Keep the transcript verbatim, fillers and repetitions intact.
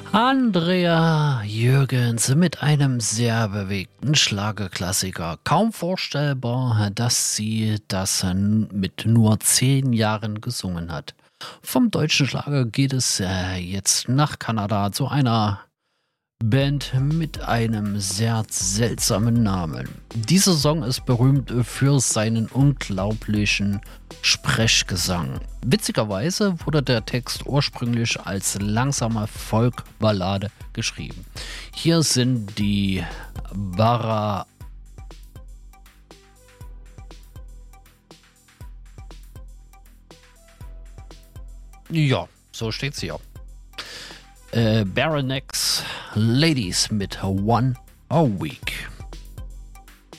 Andrea Jürgens mit einem sehr bewegten Schlagerklassiker. Kaum vorstellbar, dass sie das mit nur zehn Jahren gesungen hat. Vom deutschen Schlager geht es äh, jetzt nach Kanada zu einer Band mit einem sehr seltsamen Namen. Dieser Song ist berühmt für seinen unglaublichen Sprechgesang. Witzigerweise wurde der Text ursprünglich als langsame Folkballade geschrieben. Hier sind die Bara Ja, so steht's hier. Äh, Baronex Ladies mit One a Week.